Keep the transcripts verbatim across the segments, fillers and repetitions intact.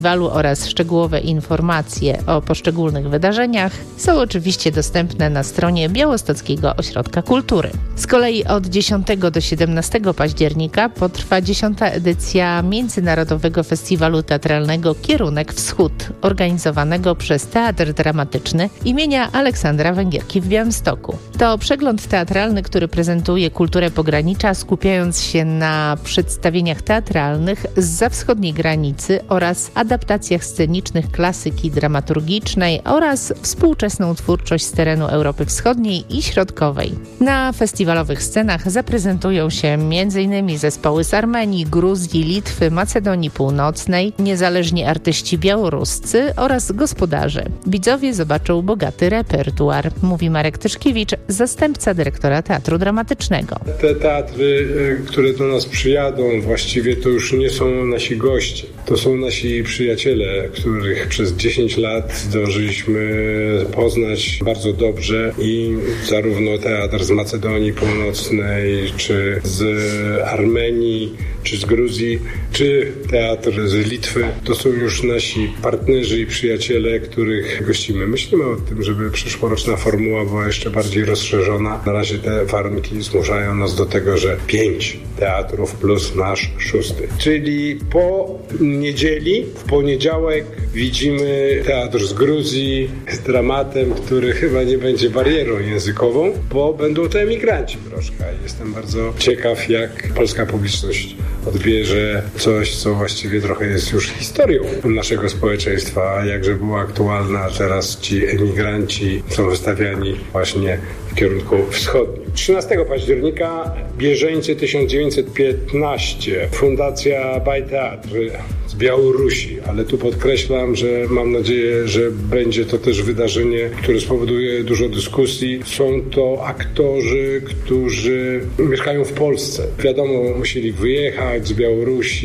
festiwalu oraz szczegółowe informacje o poszczególnych wydarzeniach są oczywiście dostępne na stronie Białostockiego Ośrodka Kultury. Z kolei od dziesiątego do siedemnastego października potrwa dziesiąta edycja Międzynarodowego Festiwalu Teatralnego Kierunek Wschód, organizowanego przez Teatr Dramatyczny imienia Aleksandra Węgierki w Białymstoku. To przegląd teatralny, który prezentuje kulturę pogranicza, skupiając się na przedstawieniach teatralnych zza wschodniej granicy oraz adaptacjach scenicznych klasyki dramaturgicznej oraz współczesną twórczość z terenu Europy Wschodniej i Środkowej. Na festiwalowych scenach zaprezentują się m.in. zespoły z Armenii, Gruzji, Litwy, Macedonii Północnej, niezależni artyści białoruscy oraz gospodarze. Widzowie zobaczą bogaty repertuar, mówi Marek Tyszkiewicz, zastępca dyrektora Teatru Dramatycznego. Te teatry, które do nas przyjadą, właściwie to już nie są nasi goście. To są nasi przyjaciele, których przez dziesięć lat zdążyliśmy poznać bardzo dobrze i zarówno teatr z Macedonii Północnej, czy z Armenii, czy z Gruzji, czy teatr z Litwy, to są już nasi partnerzy i przyjaciele, których gościmy. Myślimy o tym, żeby przyszłoroczna formuła była jeszcze bardziej rozszerzona. Na razie te warunki zmuszają nas do tego, że pięć teatrów plus nasz szósty. Czyli po niedzieli, w poniedziałek widzimy teatr z Gruzji z dramatem, który chyba nie będzie barierą językową, bo będą to emigranci troszkę. Jestem bardzo ciekaw, jak polska publiczność odbierze coś, co właściwie trochę jest już historią naszego społeczeństwa, a jakże była aktualna, a teraz ci emigranci są wystawiani właśnie w kierunku wschodnim. trzynastego października Bieżeńcy tysiąc dziewięćset piętnaście, Fundacja Bajteatr z Białorusi, ale tu podkreślam, że mam nadzieję, że będzie to też wydarzenie, które spowoduje dużo dyskusji. Są to aktorzy, którzy mieszkają w Polsce. Wiadomo, musieli wyjechać z Białorusi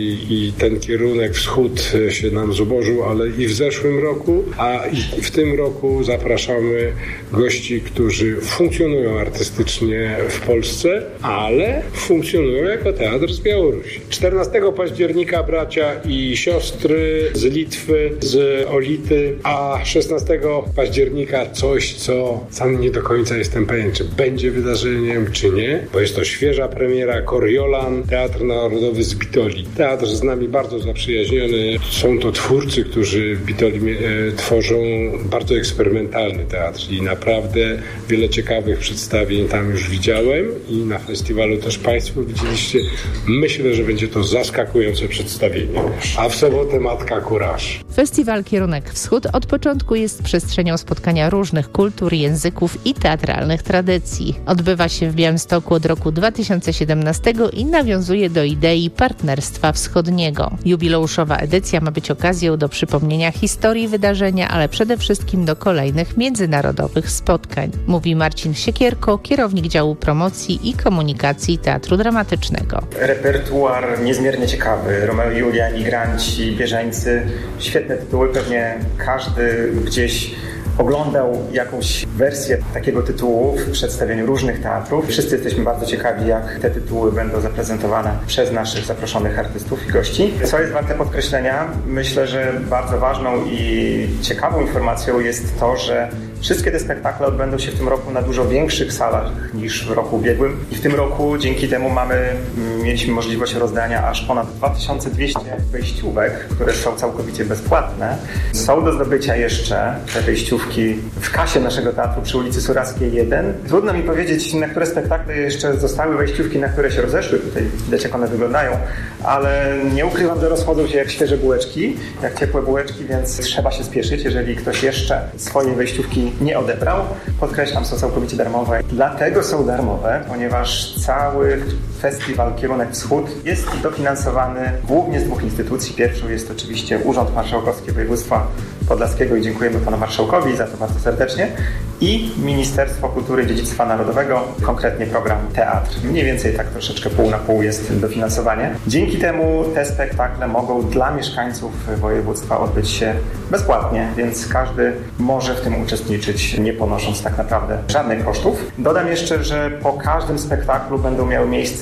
i ten kierunek wschód się nam zubożył, ale i w zeszłym roku, a i w tym roku zapraszamy gości, którzy funkcjonują artystycznie w Polsce, ale funkcjonują jako teatr z Białorusi. czternastego października bracia i siostry z Litwy, z Olity, a szesnastego października coś, co sam nie do końca jestem pewien, czy będzie wydarzeniem, czy nie, bo jest to świeża premiera Coriolan, Teatr Narodowy z Bitoli. Teatr z nami bardzo zaprzyjaźniony. Są to twórcy, którzy w Bitoli e, tworzą bardzo eksperymentalny teatr i naprawdę wiele ciekawych przedstawień tam już widziałem i na festiwalu też Państwo widzieliście. Myślę, że będzie to zaskakujące przedstawienie. A w sobotę Matka Kuraż. Festiwal Kierunek Wschód od początku jest przestrzenią spotkania różnych kultur, języków i teatralnych tradycji. Odbywa się w Białymstoku od roku dwa tysiące siedemnastego i nawiązuje do idei partnerstwa wschodniego. Jubileuszowa edycja ma być okazją do przypomnienia historii wydarzenia, ale przede wszystkim do kolejnych międzynarodowych spotkań, mówi Marcin Siekierko, kierownik działu promocji i komunikacji Teatru Dramatycznego. Repertuar niezmiernie ciekawy. Romeo i Julia, Emigranci, Bieżeńcy. Świetne tytuły. Pewnie każdy gdzieś oglądał jakąś wersję takiego tytułu w przedstawieniu różnych teatrów. Wszyscy jesteśmy bardzo ciekawi, jak te tytuły będą zaprezentowane przez naszych zaproszonych artystów i gości. Co jest warte podkreślenia, myślę, że bardzo ważną i ciekawą informacją jest to, że wszystkie te spektakle odbędą się w tym roku na dużo większych salach niż w roku ubiegłym i w tym roku dzięki temu mamy, mieliśmy możliwość rozdania aż ponad dwa tysiące dwieście wejściówek, które są całkowicie bezpłatne. Są do zdobycia jeszcze te wejściówki w kasie naszego teatru przy ulicy Surackiej jeden. Trudno mi powiedzieć, na które spektakle jeszcze zostały wejściówki, na które się rozeszły. Tutaj widać, jak one wyglądają, ale nie ukrywam, że rozchodzą się jak świeże bułeczki, jak ciepłe bułeczki, więc trzeba się spieszyć, jeżeli ktoś jeszcze swojej wejściówki nie odebrał. Podkreślam, są całkowicie darmowe. Dlatego są darmowe, ponieważ cały festiwal Kierunek Wschód jest dofinansowany głównie z dwóch instytucji. Pierwszą jest oczywiście Urząd Marszałkowski Województwa Podlaskiego i dziękujemy panu marszałkowi za to bardzo serdecznie. I Ministerstwo Kultury i Dziedzictwa Narodowego, konkretnie program Teatr. Mniej więcej tak troszeczkę pół na pół jest dofinansowanie. Dzięki temu te spektakle mogą dla mieszkańców województwa odbyć się bezpłatnie, więc każdy może w tym uczestniczyć, nie ponosząc tak naprawdę żadnych kosztów. Dodam jeszcze, że po każdym spektaklu będą miały miejsce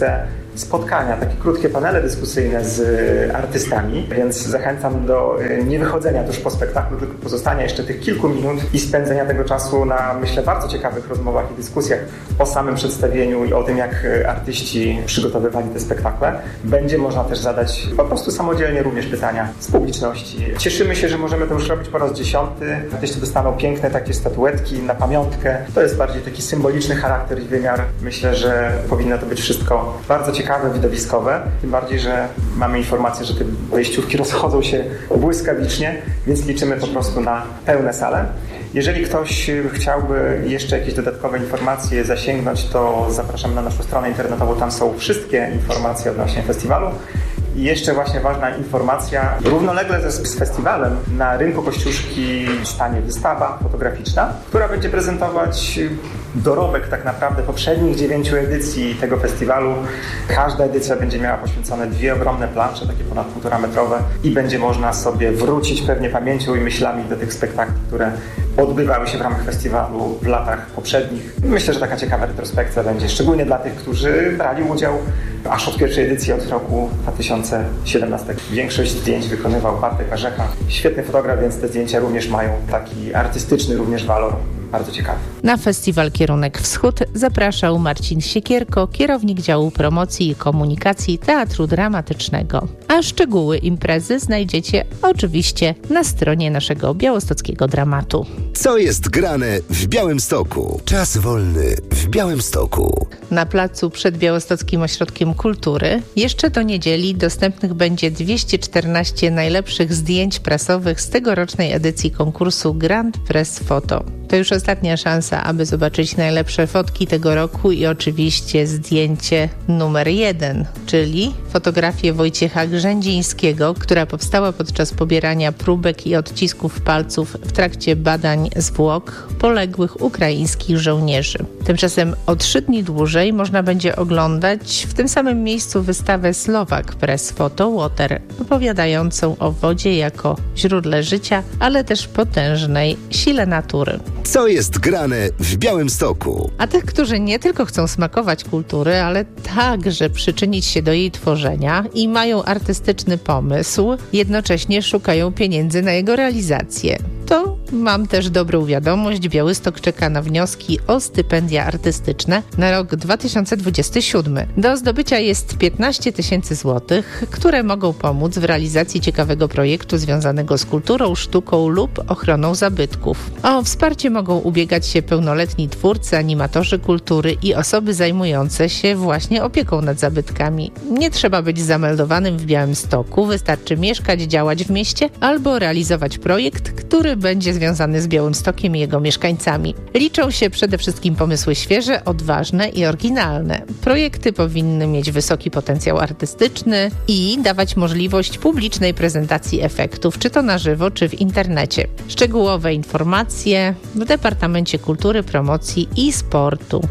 spotkania, takie krótkie panele dyskusyjne z artystami, więc zachęcam do nie wychodzenia tuż po spektaklu, tylko pozostania jeszcze tych kilku minut i spędzenia tego czasu na, myślę, bardzo ciekawych rozmowach i dyskusjach o samym przedstawieniu i o tym, jak artyści przygotowywali te spektakle. Będzie można też zadać po prostu samodzielnie również pytania z publiczności. Cieszymy się, że możemy to już robić po raz dziesiąty. Artyści dostaną piękne takie statuetki na pamiątkę. To jest bardziej taki symboliczny charakter i wymiar. Myślę, że powinno to być wszystko bardzo ciekawe, widowiskowe. Tym bardziej, że mamy informację, że te wejściówki rozchodzą się błyskawicznie, więc liczymy po prostu na pełne sale. Jeżeli ktoś chciałby jeszcze jakieś dodatkowe informacje zasięgnąć, to zapraszam na naszą stronę internetową. Tam są wszystkie informacje odnośnie festiwalu. I jeszcze właśnie ważna informacja. Równolegle z, z festiwalem na rynku Kościuszki stanie wystawa fotograficzna, która będzie prezentować dorobek tak naprawdę poprzednich dziewięciu edycji tego festiwalu. Każda edycja będzie miała poświęcone dwie ogromne plansze, takie ponad półtora metrowe i będzie można sobie wrócić pewnie pamięcią i myślami do tych spektakli, które odbywały się w ramach festiwalu w latach poprzednich. Myślę, że taka ciekawa retrospekcja będzie, szczególnie dla tych, którzy brali udział aż od pierwszej edycji, od roku dwa tysiące siedemnastego. Większość zdjęć wykonywał Bartek Warzecha. Świetny fotograf, więc te zdjęcia również mają taki artystyczny również walor. Bardzo ciekawy. Na festiwal Kierunek Wschód zapraszał Marcin Siekierko, kierownik działu promocji i komunikacji Teatru Dramatycznego. A szczegóły imprezy znajdziecie oczywiście na stronie naszego białostockiego dramatu. Co jest grane w Białymstoku? Czas wolny w Białymstoku. Na placu przed Białostockim Ośrodkiem Kultury jeszcze do niedzieli dostępnych będzie dwieście czternaście najlepszych zdjęć prasowych z tegorocznej edycji konkursu Grand Press Photo. To już ostatnia szansa, aby zobaczyć najlepsze fotki tego roku i oczywiście zdjęcie numer jeden, czyli fotografię Wojciecha Grzędzińskiego, która powstała podczas pobierania próbek i odcisków palców w trakcie badań zwłok poległych ukraińskich żołnierzy. Tymczasem o trzy dni dłużej można będzie oglądać w tym samym miejscu wystawę Slovak Press Photo Water, opowiadającą o wodzie jako źródle życia, ale też potężnej sile natury. Co jest grane w Białymstoku? A tych, którzy nie tylko chcą smakować kultury, ale także przyczynić się do jej tworzenia i mają artystyczny pomysł, jednocześnie szukają pieniędzy na jego realizację. To mam też dobrą wiadomość. Białystok czeka na wnioski o stypendia artystyczne na rok dwa tysiące dwudziesty siódmy. Do zdobycia jest piętnaście tysięcy złotych, które mogą pomóc w realizacji ciekawego projektu związanego z kulturą, sztuką lub ochroną zabytków. O wsparcie mogą ubiegać się pełnoletni twórcy, animatorzy kultury i osoby zajmujące się właśnie opieką nad zabytkami. Nie trzeba być zameldowanym w Białymstoku, wystarczy mieszkać, działać w mieście albo realizować projekt, który będzie związany z Białymstokiem i jego mieszkańcami. Liczą się przede wszystkim pomysły świeże, odważne i oryginalne. Projekty powinny mieć wysoki potencjał artystyczny i dawać możliwość publicznej prezentacji efektów, czy to na żywo, czy w internecie. Szczegółowe informacje w Departamencie Kultury, Promocji i Sportu.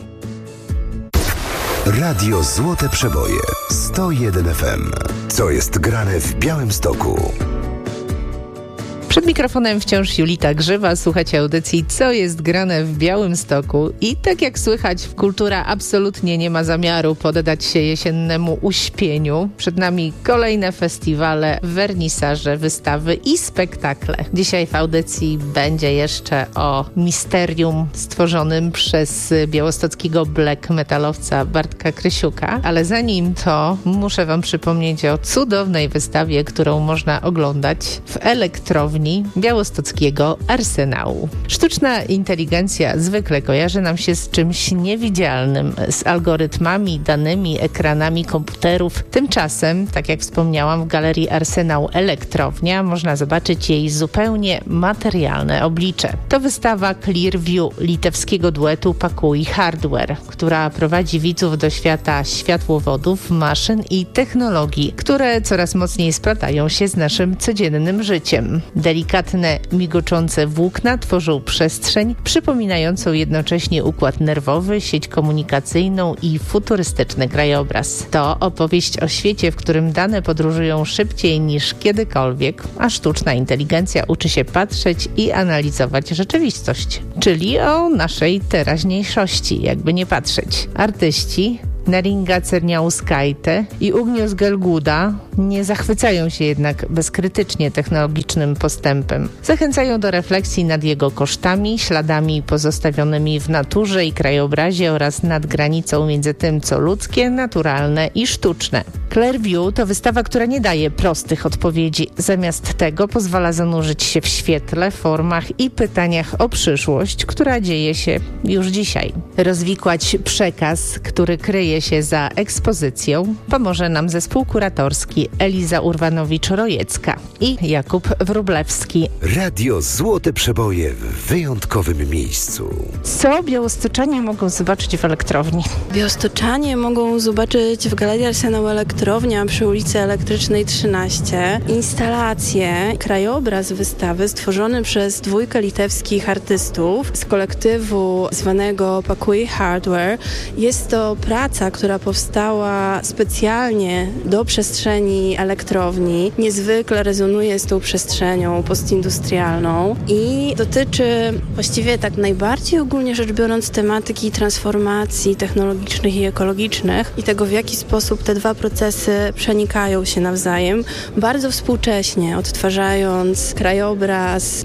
Radio Złote Przeboje sto jeden F M. Co jest grane w Białymstoku? Przed mikrofonem wciąż Julita Grzywa, słuchacie audycji Co jest grane w Białymstoku i tak jak słychać, kultura absolutnie nie ma zamiaru poddać się jesiennemu uśpieniu. Przed nami kolejne festiwale, wernisaże, wystawy i spektakle. Dzisiaj w audycji będzie jeszcze o misterium stworzonym przez białostockiego black metalowca Bartka Krysiuka, ale zanim to muszę wam przypomnieć o cudownej wystawie, którą można oglądać w elektrowni białostockiego Arsenału. Sztuczna inteligencja zwykle kojarzy nam się z czymś niewidzialnym, z algorytmami, danymi, ekranami komputerów. Tymczasem, tak jak wspomniałam, w Galerii Arsenał Elektrownia można zobaczyć jej zupełnie materialne oblicze. To wystawa Clearview litewskiego duetu Pakuj Hardware, która prowadzi widzów do świata światłowodów, maszyn i technologii, które coraz mocniej splatają się z naszym codziennym życiem. Delikatne, migoczące włókna tworzą przestrzeń przypominającą jednocześnie układ nerwowy, sieć komunikacyjną i futurystyczny krajobraz. To opowieść o świecie, w którym dane podróżują szybciej niż kiedykolwiek, a sztuczna inteligencja uczy się patrzeć i analizować rzeczywistość, czyli o naszej teraźniejszości, jakby nie patrzeć. Artyści Neringa Cerniauskaite i Ugnius Gelguda nie zachwycają się jednak bezkrytycznie technologicznym postępem. Zachęcają do refleksji nad jego kosztami, śladami pozostawionymi w naturze i krajobrazie oraz nad granicą między tym, co ludzkie, naturalne i sztuczne. Clearview to wystawa, która nie daje prostych odpowiedzi. Zamiast tego pozwala zanurzyć się w świetle, formach i pytaniach o przyszłość, która dzieje się już dzisiaj. Rozwikłać przekaz, który kryje się za ekspozycją, pomoże nam zespół kuratorski Eliza Urwanowicz-Rojecka i Jakub Wróblewski. Radio Złote Przeboje w wyjątkowym miejscu. Co białostoczanie mogą zobaczyć w elektrowni? Białostoczanie mogą zobaczyć w Galerii Arsenał Elektrownia przy ulicy Elektrycznej trzynaście instalację, krajobraz wystawy stworzony przez dwójkę litewskich artystów z kolektywu zwanego Pakui Hardware. Jest to praca, która powstała specjalnie do przestrzeni elektrowni. Niezwykle rezonuje z tą przestrzenią postindustrialną i dotyczy właściwie tak najbardziej ogólnie rzecz biorąc tematyki transformacji technologicznych i ekologicznych i tego, w jaki sposób te dwa procesy przenikają się nawzajem. Bardzo współcześnie odtwarzając krajobraz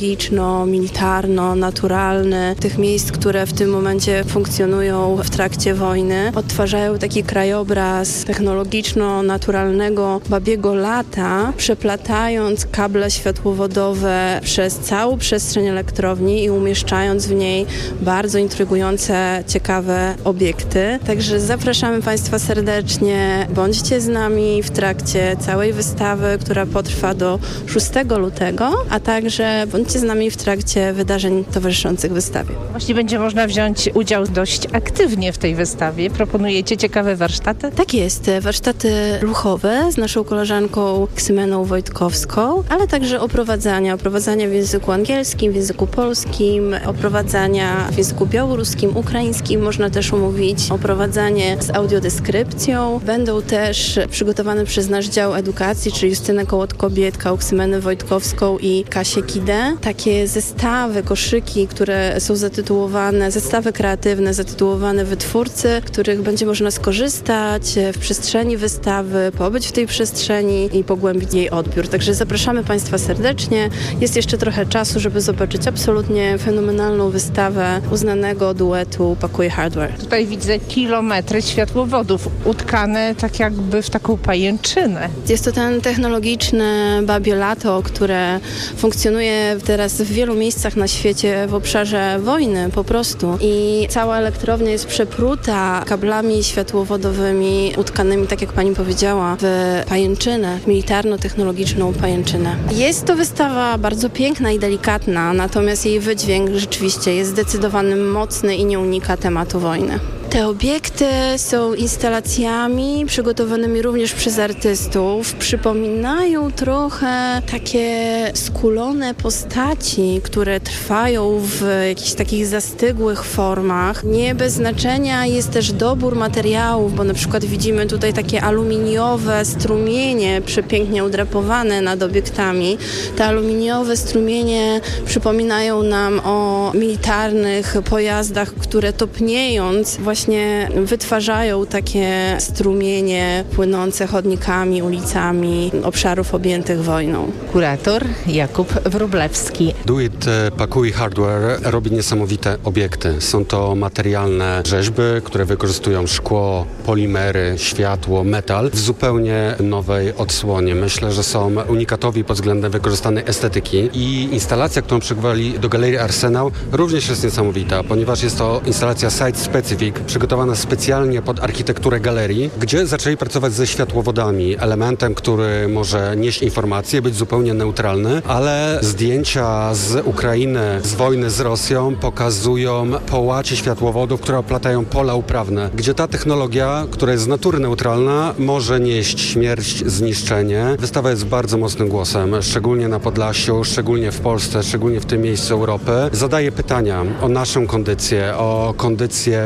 technologiczno-militarno-naturalny tych miejsc, które w tym momencie funkcjonują w trakcie wojny. Odtwarzają taki krajobraz technologiczno-naturalnego babiego lata, przeplatając kable światłowodowe przez całą przestrzeń elektrowni i umieszczając w niej bardzo intrygujące, ciekawe obiekty. Także zapraszamy Państwa serdecznie. Bądźcie z nami w trakcie całej wystawy, która potrwa do szóstego lutego, a także bądźcie z nami w trakcie wydarzeń towarzyszących wystawie. Właśnie będzie można wziąć udział dość aktywnie w tej wystawie. Proponujecie ciekawe warsztaty? Tak jest. Warsztaty ruchowe z naszą koleżanką Ksymeną Wojtkowską, ale także oprowadzania. Oprowadzania w języku angielskim, w języku polskim, oprowadzania w języku białoruskim, ukraińskim. Można też omówić oprowadzanie z audiodeskrypcją. Będą też przygotowane przez nasz dział edukacji, czyli Justynę Kołotko-Biedka, Ksymenę Wojtkowską i Kasię Kidę. Takie zestawy, koszyki, które są zatytułowane, zestawy kreatywne zatytułowane Wytwórcy, których będzie można skorzystać w przestrzeni wystawy, pobyć w tej przestrzeni i pogłębić jej odbiór. Także zapraszamy Państwa serdecznie. Jest jeszcze trochę czasu, żeby zobaczyć absolutnie fenomenalną wystawę uznanego duetu Pakui Hardware. Tutaj widzę kilometry światłowodów utkane tak jakby w taką pajęczynę. Jest to ten technologiczny babie lato, które funkcjonuje teraz w wielu miejscach na świecie w obszarze wojny po prostu. I cała elektrownia jest przepruta kablami światłowodowymi utkanymi, tak jak Pani powiedziała, w pajęczynę, militarno-technologiczną pajęczynę. Jest to wystawa bardzo piękna i delikatna, natomiast jej wydźwięk rzeczywiście jest zdecydowany, mocny i nie unika tematu wojny. Te obiekty są instalacjami przygotowanymi również przez artystów. Przypominają trochę takie skulone postaci, które trwają w jakichś takich zastygłych formach. Nie bez znaczenia jest też dobór materiałów, bo na przykład widzimy tutaj takie aluminiowe strumienie przepięknie udrapowane nad obiektami. Te aluminiowe strumienie przypominają nam o militarnych pojazdach, które topniejąc właśnie wytwarzają takie strumienie płynące chodnikami, ulicami obszarów objętych wojną. Kurator Jakub Wróblewski. Duet Pakui Hardware robi niesamowite obiekty. Są to materialne rzeźby, które wykorzystują szkło, polimery, światło, metal w zupełnie nowej odsłonie. Myślę, że są unikatowi pod względem wykorzystanej estetyki i instalacja, którą przygotowali do Galerii Arsenał, również jest niesamowita, ponieważ jest to instalacja site-specific, przygotowana specjalnie pod architekturę galerii, gdzie zaczęli pracować ze światłowodami, elementem, który może nieść informacje, być zupełnie neutralny, ale zdjęcia z Ukrainy, z wojny z Rosją pokazują połacie światłowodów, które oplatają pola uprawne, gdzie ta technologia, która jest z natury neutralna, może nieść śmierć, zniszczenie. Wystawa jest bardzo mocnym głosem, szczególnie na Podlasiu, szczególnie w Polsce, szczególnie w tym miejscu Europy. Zadaje pytania o naszą kondycję, o kondycję w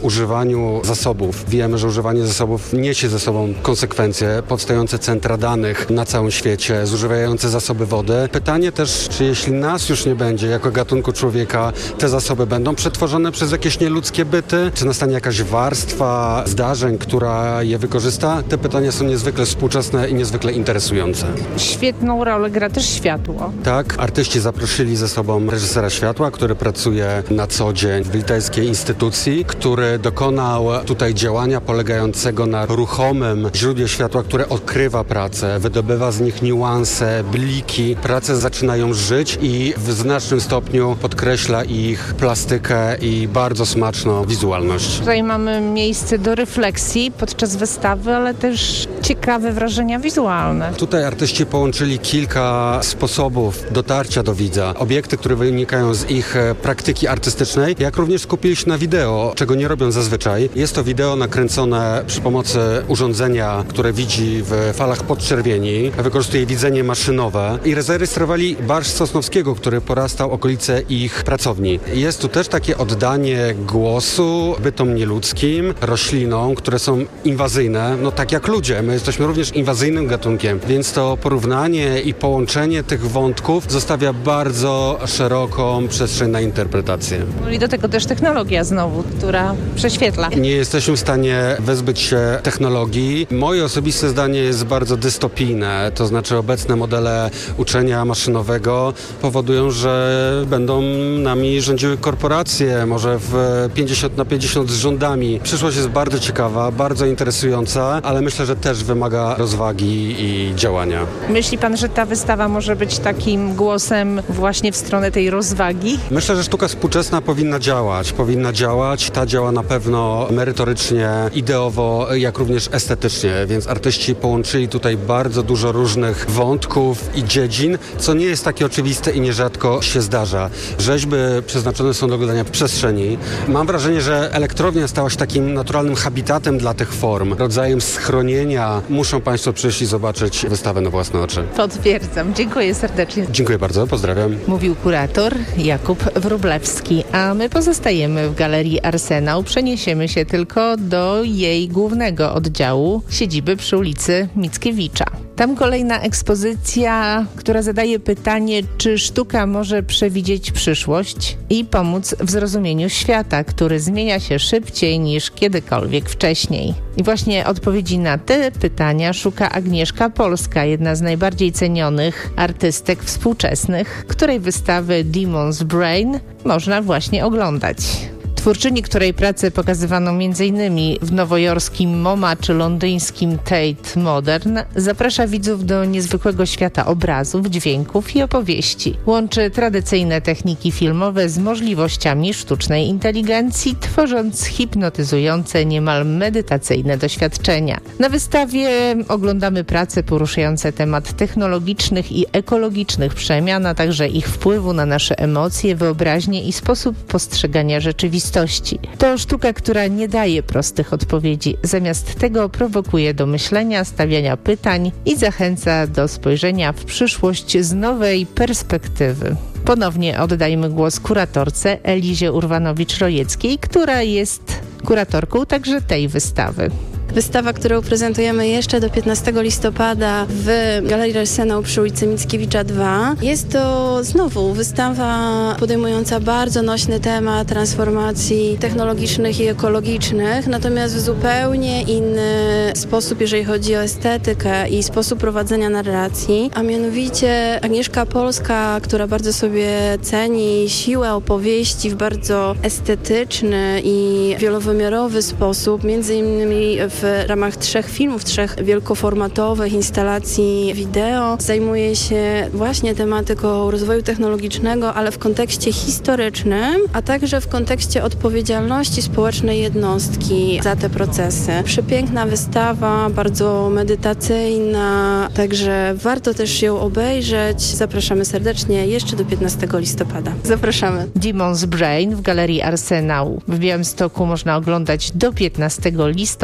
używaniu zasobów. Wiemy, że używanie zasobów niesie ze sobą konsekwencje, powstające centra danych na całym świecie, zużywające zasoby wody. Pytanie też, czy jeśli nas już nie będzie jako gatunku człowieka, te zasoby będą przetworzone przez jakieś nieludzkie byty? Czy nastanie jakaś warstwa zdarzeń, która je wykorzysta? Te pytania są niezwykle współczesne i niezwykle interesujące. Świetną rolę gra też światło. Tak, artyści zaprosili ze sobą reżysera światła, który pracuje na co dzień w litewskiej instytucji, który dokonał tutaj działania polegającego na ruchomym źródle światła, które odkrywa pracę, wydobywa z nich niuanse, bliki. Prace zaczynają żyć i w znacznym stopniu podkreśla ich plastykę i bardzo smaczną wizualność. Tutaj mamy miejsce do refleksji podczas wystawy, ale też ciekawe wrażenia wizualne. Tutaj artyści połączyli kilka sposobów dotarcia do widza. Obiekty, które wynikają z ich praktyki artystycznej, jak również skupili się na wideo, czego nie robią zazwyczaj. Jest to wideo nakręcone przy pomocy urządzenia, które widzi w falach podczerwieni. Wykorzystuje widzenie maszynowe i zarejestrowali barszcz Sosnowskiego, który porastał okolice ich pracowni. Jest tu też takie oddanie głosu bytom nieludzkim, roślinom, które są inwazyjne, no tak jak ludzie. My jesteśmy również inwazyjnym gatunkiem, więc to porównanie i połączenie tych wątków zostawia bardzo szeroką przestrzeń na interpretację. No i do tego też technologia znowu, która prześwietla. Nie jesteśmy w stanie wyzbyć się technologii. Moje osobiste zdanie jest bardzo dystopijne, to znaczy obecne modele uczenia maszynowego powodują, że będą nami rządziły korporacje, może w pięćdziesiąt na pięćdziesiąt z rządami. Przyszłość jest bardzo ciekawa, bardzo interesująca, ale myślę, że też wymaga rozwagi i działania. Myśli pan, że ta wystawa może być takim głosem właśnie w stronę tej rozwagi? Myślę, że sztuka współczesna powinna działać. Powinna działać. Ta działa na pewno merytorycznie, ideowo, jak również estetycznie, więc artyści połączyli tutaj bardzo dużo różnych wątków i dziedzin, co nie jest takie oczywiste i nierzadko się zdarza. Rzeźby przeznaczone są do oglądania w przestrzeni. Mam wrażenie, że elektrownia stała się takim naturalnym habitatem dla tych form, rodzajem schronienia. Muszą Państwo przyjść i zobaczyć wystawę na własne oczy. Potwierdzam. Dziękuję serdecznie. Dziękuję bardzo, pozdrawiam. Mówił kurator Jakub Wróblewski, a my pozostajemy w Galerii Arsenał. Przeniesiemy się tylko do jej głównego oddziału, siedziby przy ulicy Mickiewicza. Tam kolejna ekspozycja, która zadaje pytanie, czy sztuka może przewidzieć przyszłość i pomóc w zrozumieniu świata, który zmienia się szybciej niż kiedykolwiek wcześniej. I właśnie odpowiedzi na te pytania szuka Agnieszka Polska, jedna z najbardziej cenionych artystek współczesnych, której wystawy Demon's Brain można właśnie oglądać. Twórczyni, której pracę pokazywano między innymi w nowojorskim MoMA czy londyńskim Tate Modern, zaprasza widzów do niezwykłego świata obrazów, dźwięków i opowieści. Łączy tradycyjne techniki filmowe z możliwościami sztucznej inteligencji, tworząc hipnotyzujące, niemal medytacyjne doświadczenia. Na wystawie oglądamy prace poruszające temat technologicznych i ekologicznych przemian, a także ich wpływu na nasze emocje, wyobraźnię i sposób postrzegania rzeczywistości. To sztuka, która nie daje prostych odpowiedzi. Zamiast tego prowokuje do myślenia, stawiania pytań i zachęca do spojrzenia w przyszłość z nowej perspektywy. Ponownie oddajmy głos kuratorce Elizie Urwanowicz-Rojeckiej, która jest kuratorką także tej wystawy. Wystawa, którą prezentujemy jeszcze do piętnastego listopada w Galerii Arsenał przy ulicy Mickiewicza dwa. Jest to znowu wystawa podejmująca bardzo nośny temat transformacji technologicznych i ekologicznych, natomiast w zupełnie inny sposób, jeżeli chodzi o estetykę i sposób prowadzenia narracji, a mianowicie Agnieszka Polska, która bardzo sobie ceni siłę opowieści w bardzo estetyczny i wielowymiarowy sposób, między innymi w w ramach trzech filmów, trzech wielkoformatowych instalacji wideo. Zajmuje się właśnie tematyką rozwoju technologicznego, ale w kontekście historycznym, a także w kontekście odpowiedzialności społecznej jednostki za te procesy. Przepiękna wystawa, bardzo medytacyjna, także warto też ją obejrzeć. Zapraszamy serdecznie jeszcze do piętnastego listopada. Zapraszamy. Demon's Brain w Galerii Arsenał w Białymstoku można oglądać do piętnastego listopada.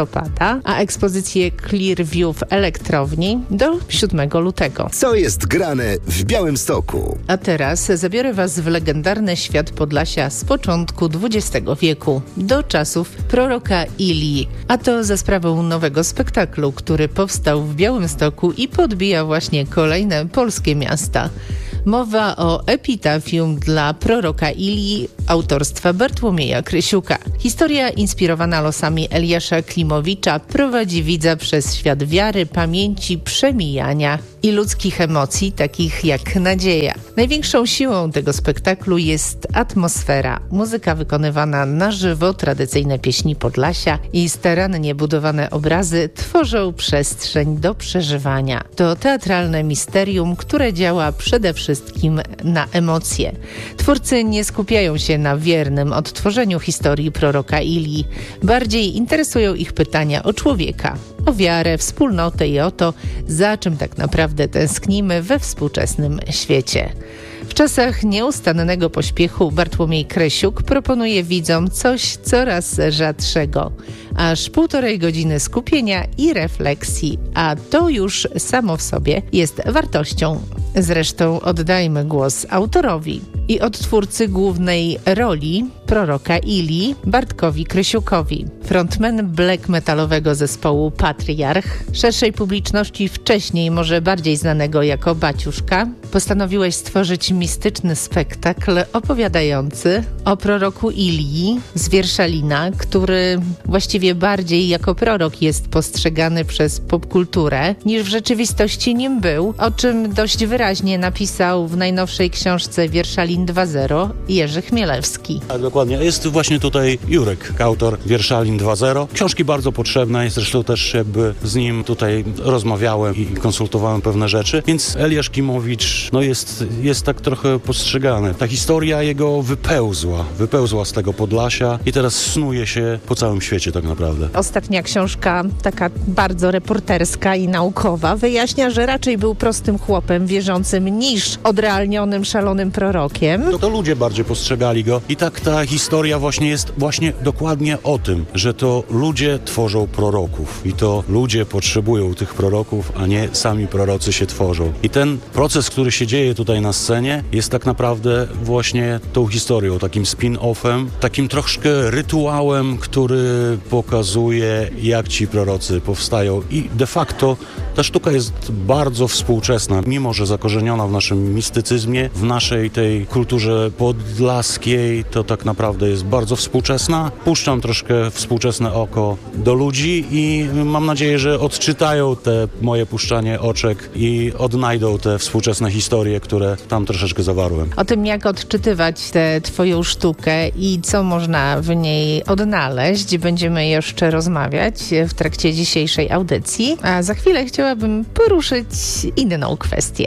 lata, a ekspozycję Clearview w Elektrowni do siódmego lutego. Co jest grane w Białymstoku? A teraz zabiorę Was w legendarny świat Podlasia z początku dwudziestego wieku, do czasów proroka Ilii, a to za sprawą nowego spektaklu, który powstał w Białymstoku i podbija właśnie kolejne polskie miasta. Mowa o epitafium dla proroka Ilii autorstwa Bartłomieja Krysiuka. Historia inspirowana losami Eliasza Klimowicza prowadzi widza przez świat wiary, pamięci, przemijania i ludzkich emocji, takich jak nadzieja. Największą siłą tego spektaklu jest atmosfera, muzyka wykonywana na żywo, tradycyjne pieśni Podlasia i starannie budowane obrazy tworzą przestrzeń do przeżywania. To teatralne misterium, które działa przede wszystkim na emocje. Twórcy nie skupiają się na wiernym odtworzeniu historii proroka Ilii. Bardziej interesują ich pytania o człowieka, o wiarę, wspólnotę i o to, za czym tak naprawdę tęsknimy we współczesnym świecie. W czasach nieustannego pośpiechu Bartłomiej Krysiuk proponuje widzom coś coraz rzadszego. Aż półtorej godziny skupienia i refleksji, a to już samo w sobie jest wartością. Zresztą oddajmy głos autorowi i odtwórcy głównej roli proroka Ilii, Bartkowi Krysiukowi. Frontman black metalowego zespołu Patriarch, szerszej publiczności wcześniej może bardziej znanego jako Baciuszka, postanowiłeś stworzyć mistyczny spektakl opowiadający o proroku Ilii z Wierszalina, który właściwie bardziej jako prorok jest postrzegany przez popkulturę niż w rzeczywistości nim był, o czym dość wyraźnie napisał w najnowszej książce Wierszalin dwa zero Jerzy Chmielewski. Tak, dokładnie. Jest właśnie tutaj Jurek, autor Wierszalin dwa zero. Książki bardzo potrzebne, zresztą też jakby z nim tutaj rozmawiałem i konsultowałem pewne rzeczy, więc Eliasz Klimowicz no jest, jest tak trochę postrzegany. Ta historia jego wypełzła, wypełzła z tego Podlasia i teraz snuje się po całym świecie tak naprawdę. Ostatnia książka, taka bardzo reporterska i naukowa, wyjaśnia, że raczej był prostym chłopem wierzącym niż odrealnionym, szalonym prorokiem. To, to ludzie bardziej postrzegali go i tak ta historia właśnie jest właśnie dokładnie o tym, że to ludzie tworzą proroków i to ludzie potrzebują tych proroków, a nie sami prorocy się tworzą. I ten proces, który się dzieje tutaj na scenie, jest tak naprawdę właśnie tą historią, takim spin-offem, takim troszkę rytuałem, który pokazuje, jak ci prorocy powstają i de facto ta sztuka jest bardzo współczesna, mimo że zakorzeniona w naszym mistycyzmie, w naszej tej kulturze podlaskiej, to tak naprawdę jest bardzo współczesna. Puszczam troszkę współczesne oko do ludzi i mam nadzieję, że odczytają te moje puszczanie oczek i odnajdą te współczesne historie, które tam troszeczkę zawarłem. O tym, jak odczytywać tę twoją sztukę i co można w niej odnaleźć, będziemy jeszcze rozmawiać w trakcie dzisiejszej audycji, a za chwilę chciałabym poruszyć inną kwestię.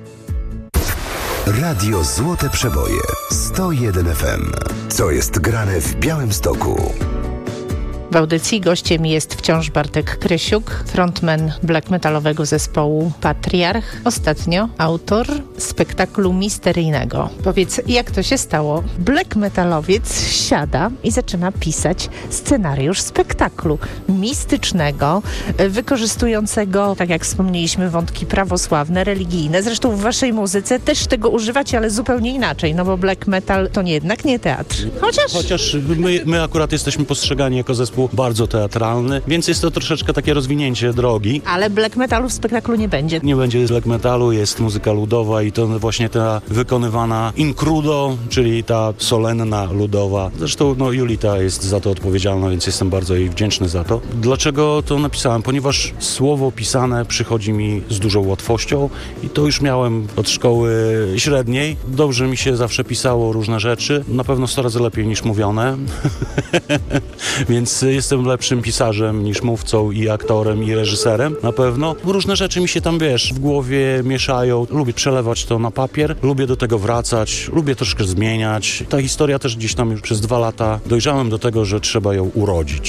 Radio Złote Przeboje sto jeden F M. Co jest grane w Białymstoku? W audycji gościem jest wciąż Bartek Krysiuk, frontman black metalowego zespołu Patriarch. Ostatnio autor spektaklu misteryjnego. Powiedz, jak to się stało? Black metalowiec siada i zaczyna pisać scenariusz spektaklu mistycznego, wykorzystującego, tak jak wspomnieliśmy, wątki prawosławne, religijne. Zresztą w waszej muzyce też tego używacie, ale zupełnie inaczej, no bo black metal to nie, jednak nie teatr. Chociaż... Chociaż my, my akurat jesteśmy postrzegani jako zespół bardzo teatralny, więc jest to troszeczkę takie rozwinięcie drogi. Ale black metalu w spektaklu nie będzie. Nie będzie black metalu, jest muzyka ludowa i to właśnie ta wykonywana in crudo, czyli ta solenna, ludowa. Zresztą no, Julita jest za to odpowiedzialna, więc jestem bardzo jej wdzięczny za to. Dlaczego to napisałem? Ponieważ słowo pisane przychodzi mi z dużą łatwością i to już miałem od szkoły średniej. Dobrze mi się zawsze pisało różne rzeczy, na pewno sto razy lepiej niż mówione, więc jestem lepszym pisarzem niż mówcą i aktorem i reżyserem, na pewno. Różne rzeczy mi się tam, wiesz, w głowie mieszają. Lubię przelewać to na papier, lubię do tego wracać, lubię troszkę zmieniać. Ta historia też gdzieś tam już przez dwa lata dojrzałem do tego, że trzeba ją urodzić.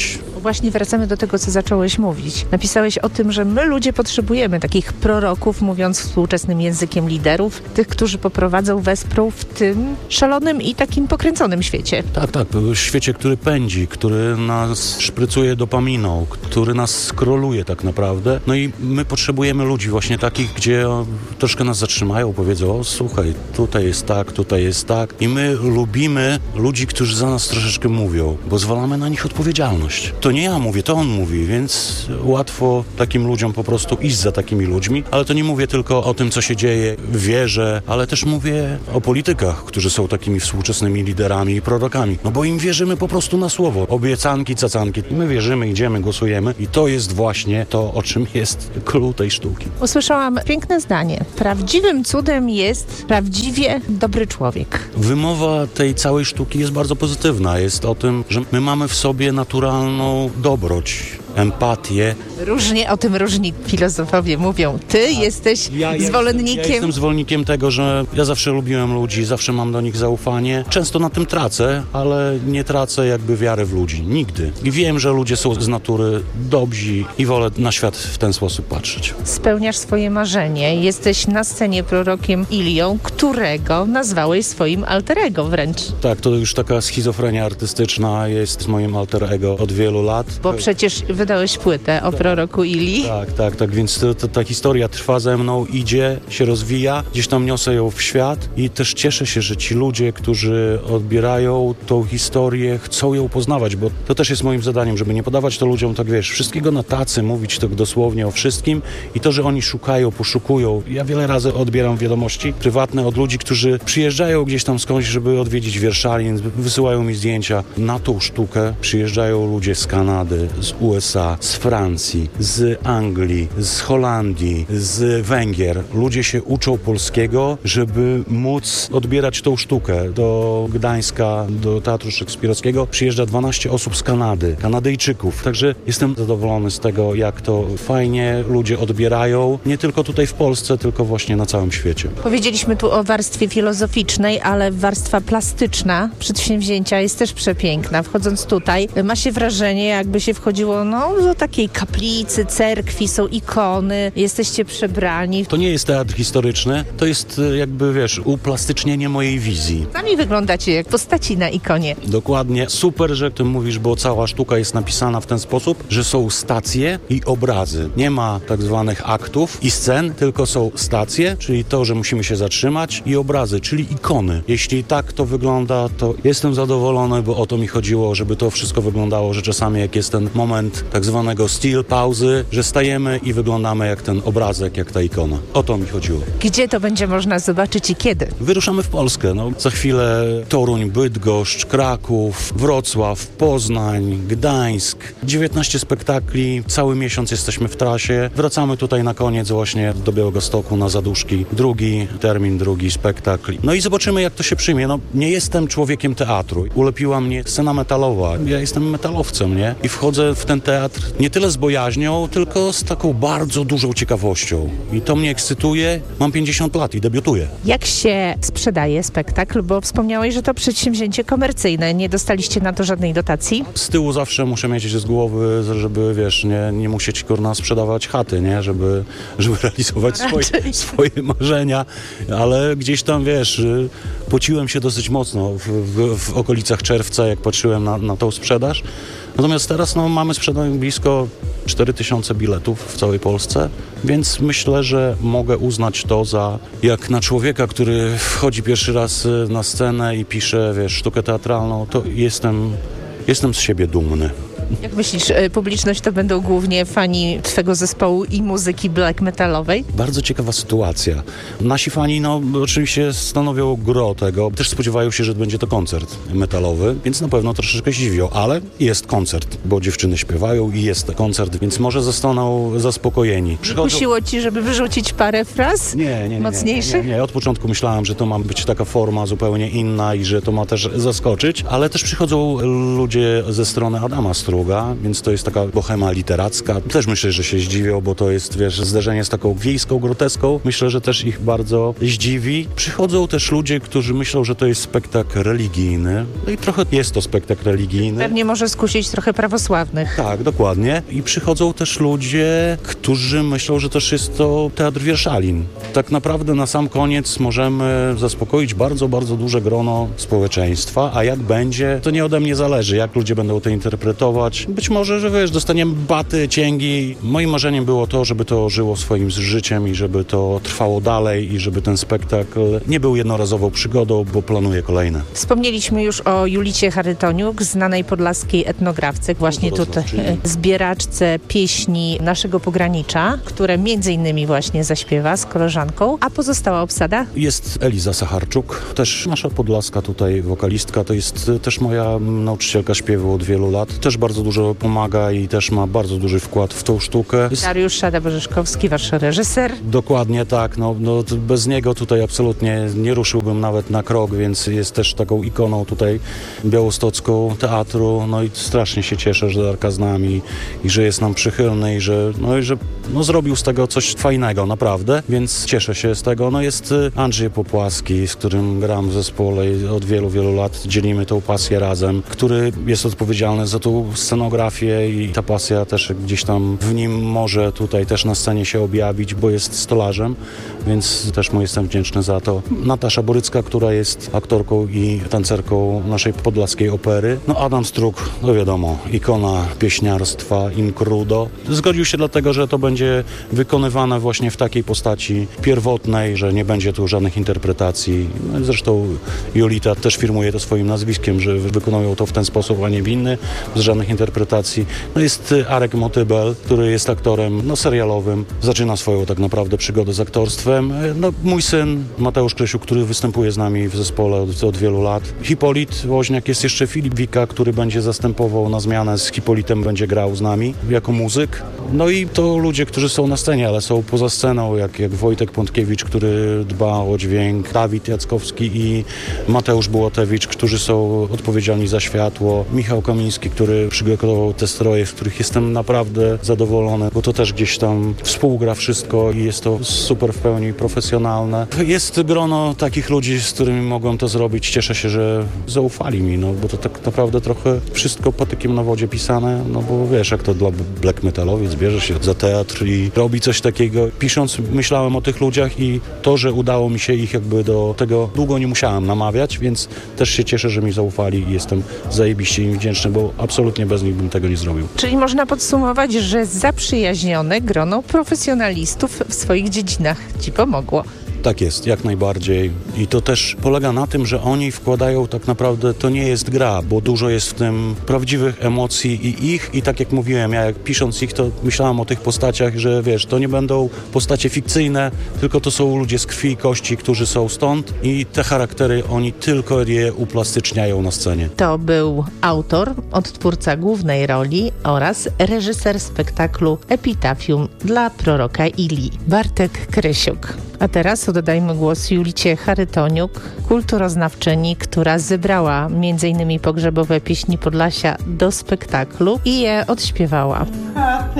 Właśnie wracamy do tego, co zacząłeś mówić. Napisałeś o tym, że my ludzie potrzebujemy takich proroków, mówiąc współczesnym językiem liderów, tych, którzy poprowadzą, wesprą w tym szalonym i takim pokręconym świecie. Tak, tak. W świecie, który pędzi, który nas szprycuje dopaminą, który nas skroluje tak naprawdę. No i my potrzebujemy ludzi właśnie takich, gdzie troszkę nas zatrzymają, powiedzą, o słuchaj, tutaj jest tak, tutaj jest tak. I my lubimy ludzi, którzy za nas troszeczkę mówią, bo zwalamy na nich odpowiedzialność. To nie ja mówię, to on mówi, więc łatwo takim ludziom po prostu iść za takimi ludźmi, ale to nie mówię tylko o tym, co się dzieje w wierze, ale też mówię o politykach, którzy są takimi współczesnymi liderami i prorokami. No bo im wierzymy po prostu na słowo. Obiecanki, cacanki. My wierzymy, idziemy, głosujemy i to jest właśnie to, o czym jest clue tej sztuki. Usłyszałam piękne zdanie. Prawdziwym cudem jest prawdziwie dobry człowiek. Wymowa tej całej sztuki jest bardzo pozytywna. Jest o tym, że my mamy w sobie naturalną dobroć, empatię. Różnie o tym różni filozofowie mówią. Ty jesteś Ja zwolennikiem... Jestem, ja jestem zwolennikiem tego, że ja zawsze lubiłem ludzi, zawsze mam do nich zaufanie. Często na tym tracę, ale nie tracę jakby wiary w ludzi. Nigdy. I wiem, że ludzie są z natury dobrzy i wolę na świat w ten sposób patrzeć. Spełniasz swoje marzenie. Jesteś na scenie prorokiem Ilią, którego nazwałeś swoim alter ego wręcz. Tak, to już taka schizofrenia artystyczna jest moim alter ego od wielu lat. Bo przecież wydałeś płytę o proroku Ilii. Tak, tak, tak, więc to, to, ta historia trwa ze mną, idzie, się rozwija, gdzieś tam niosę ją w świat i też cieszę się, że ci ludzie, którzy odbierają tą historię, chcą ją poznawać, bo to też jest moim zadaniem, żeby nie podawać to ludziom, tak wiesz, wszystkiego na tacy, mówić tak dosłownie o wszystkim i to, że oni szukają, poszukują. Ja wiele razy odbieram wiadomości prywatne od ludzi, którzy przyjeżdżają gdzieś tam skądś, żeby odwiedzić Wierszalin, wysyłają mi zdjęcia. Na tą sztukę przyjeżdżają ludzie z Kanady, z U S A, z Francji, z Anglii, z Holandii, z Węgier. Ludzie się uczą polskiego, żeby móc odbierać tą sztukę. Do Gdańska, do Teatru Szekspirowskiego przyjeżdża dwanaście osób z Kanady, Kanadyjczyków. Także jestem zadowolony z tego, jak to fajnie ludzie odbierają, nie tylko tutaj w Polsce, tylko właśnie na całym świecie. Powiedzieliśmy tu o warstwie filozoficznej, ale warstwa plastyczna przedsięwzięcia jest też przepiękna. Wchodząc tutaj, ma się wrażenie, jakby się wchodziło no, do takiej kaplicy, cerkwi, są ikony, jesteście przebrani. To nie jest teatr historyczny, to jest jakby, wiesz, uplastycznienie mojej wizji. Sami wyglądacie jak postaci na ikonie. Dokładnie. Super, że o tym mówisz, bo cała sztuka jest napisana w ten sposób, że są stacje i obrazy. Nie ma tak zwanych aktów i scen, tylko są stacje, czyli to, że musimy się zatrzymać i obrazy, czyli ikony. Jeśli tak to wygląda, to jestem zadowolony, bo o to mi chodziło, żeby to wszystko wyglądało, że czasami jak jest ten moment tak zwanego still, pauzy, że stajemy i wyglądamy jak ten obrazek, jak ta ikona. O to mi chodziło. Gdzie to będzie można zobaczyć i kiedy? Wyruszamy w Polskę. No, za chwilę Toruń, Bydgoszcz, Kraków, Wrocław, Poznań, Gdańsk. dziewiętnaście spektakli, cały miesiąc jesteśmy w trasie. Wracamy tutaj na koniec właśnie do Białegostoku na Zaduszki. Drugi termin, drugi spektakl. No i zobaczymy, jak to się przyjmie. No, nie jestem człowiekiem teatru. Ulepiła mnie scena metalowa. Ja jestem metalowcem, nie? I wchodzę w ten teatr nie tyle z bojaźnią, tylko z taką bardzo dużą ciekawością. I to mnie ekscytuje. Mam pięćdziesiąt lat i debiutuję. Jak się sprzedaje spektakl? Bo wspomniałeś, że to przedsięwzięcie komercyjne. Nie dostaliście na to żadnej dotacji? Z tyłu zawsze muszę mieć z głowy, żeby, wiesz, nie, nie musieć, kurna, sprzedawać chaty, nie? Żeby, żeby realizować swoje, swoje marzenia. Ale gdzieś tam, wiesz, pociłem się dosyć mocno w, w, w okolicach czerwca, jak patrzyłem na, na tą sprzedaż. Natomiast teraz no, mamy sprzedanych blisko cztery tysiące biletów w całej Polsce, więc myślę, że mogę uznać to za jak na człowieka, który wchodzi pierwszy raz na scenę i pisze, wiesz, sztukę teatralną, to jestem, jestem z siebie dumny. Jak myślisz, publiczność to będą głównie fani twego zespołu i muzyki black metalowej? Bardzo ciekawa sytuacja. Nasi fani, no oczywiście stanowią gro tego. Też spodziewają się, że będzie to koncert metalowy, więc na pewno troszeczkę się dziwią, ale jest koncert, bo dziewczyny śpiewają i jest koncert, więc może zostaną zaspokojeni. Przychodzą... Kusiło ci, żeby wyrzucić parę fraz nie, nie, nie, mocniejszych? Nie, nie, nie. Od początku myślałem, że to ma być taka forma zupełnie inna i że to ma też zaskoczyć, ale też przychodzą ludzie ze strony Adama Strum, druga, więc to jest taka bohema literacka. Też myślę, że się zdziwią, bo to jest, wiesz, zderzenie z taką wiejską groteską. Myślę, że też ich bardzo zdziwi. Przychodzą też ludzie, którzy myślą, że to jest spektakl religijny. No i trochę jest to spektakl religijny. Pewnie może skusić trochę prawosławnych. Tak, dokładnie. I przychodzą też ludzie, którzy myślą, że też jest to teatr wierszalin. Tak naprawdę na sam koniec możemy zaspokoić bardzo, bardzo duże grono społeczeństwa, a jak będzie, to nie ode mnie zależy, jak ludzie będą to interpretować. Być może, że wiesz, dostaniemy baty, cięgi. Moim marzeniem było to, żeby to żyło swoim życiem i żeby to trwało dalej i żeby ten spektakl nie był jednorazową przygodą, bo planuję kolejne. Wspomnieliśmy już o Julicie Charytoniuk, znanej podlaskiej etnografce, właśnie tutaj zbieraczce pieśni naszego pogranicza, które między innymi właśnie zaśpiewa z koleżanką, a pozostała obsada? Jest Eliza Sacharczuk, też nasza podlaska tutaj wokalistka, to jest też moja nauczycielka śpiewu od wielu lat, też bardzo dużo pomaga i też ma bardzo duży wkład w tą sztukę. Dariusz Szada-Borzeszkowski, wasz reżyser. Dokładnie tak, no, no bez niego tutaj absolutnie nie ruszyłbym nawet na krok, więc jest też taką ikoną tutaj białostocką teatru, no i strasznie się cieszę, że Darka z nami i że jest nam przychylny i że, no, i że no, zrobił z tego coś fajnego, naprawdę, więc cieszę się z tego. No jest Andrzej Popłaski, z którym gram w zespole i od wielu, wielu lat dzielimy tą pasję razem, który jest odpowiedzialny za tą scenografię i ta pasja też gdzieś tam w nim może tutaj też na scenie się objawić, bo jest stolarzem, więc też mu jestem wdzięczny za to. Natasza Borycka, która jest aktorką i tancerką naszej podlaskiej opery. No Adam Struk, no wiadomo, ikona pieśniarstwa in crudo. Zgodził się dlatego, że to będzie wykonywane właśnie w takiej postaci pierwotnej, że nie będzie tu żadnych interpretacji. No, zresztą Julita też firmuje to swoim nazwiskiem, że wykonują to w ten sposób, a nie w inny, bez żadnych interpretacji. No jest Arek Motybel, który jest aktorem no, serialowym. Zaczyna swoją tak naprawdę przygodę z aktorstwem. No, mój syn Mateusz Krysiuk, który występuje z nami w zespole od, od wielu lat. Hipolit Woźniak, jest jeszcze Filip Wika, który będzie zastępował na zmianę z Hipolitem, będzie grał z nami jako muzyk. No i to ludzie, którzy są na scenie, ale są poza sceną, jak, jak Wojtek Pątkiewicz, który dba o dźwięk, Dawid Jackowski i Mateusz Bułatewicz, którzy są odpowiedzialni za światło, Michał Kamiński, który przygotował te stroje, z których jestem naprawdę zadowolony, bo to też gdzieś tam współgra wszystko i jest to super w pełni profesjonalne. Jest grono takich ludzi, z którymi mogłem to zrobić. Cieszę się, że zaufali mi, no bo to tak naprawdę trochę wszystko patykiem na wodzie pisane, no bo wiesz, jak to dla black metalowiec, bierze się za teatr i robi coś takiego. Pisząc, myślałem o tych ludziach i to, że udało mi się ich jakby do tego, długo nie musiałem namawiać, więc też się cieszę, że mi zaufali i jestem zajebiście im wdzięczny, bo absolutnie bez nich bym tego nie zrobił. Czyli można podsumować, że zaprzyjaźnione grono profesjonalistów w swoich dziedzinach ci pomogło. Tak jest, jak najbardziej. I to też polega na tym, że oni wkładają tak naprawdę, to nie jest gra, bo dużo jest w tym prawdziwych emocji i ich. I tak jak mówiłem, ja jak pisząc ich, to myślałem o tych postaciach, że wiesz, to nie będą postacie fikcyjne, tylko to są ludzie z krwi i kości, którzy są stąd i te charaktery, oni tylko je uplastyczniają na scenie. To był autor, odtwórca głównej roli oraz reżyser spektaklu Epitafium dla proroka Ili, Bartek Krysiuk. A teraz oddajmy głos Julicie Charytoniuk, kulturoznawczyni, która zebrała między innymi pogrzebowe pieśni Podlasia do spektaklu i je odśpiewała.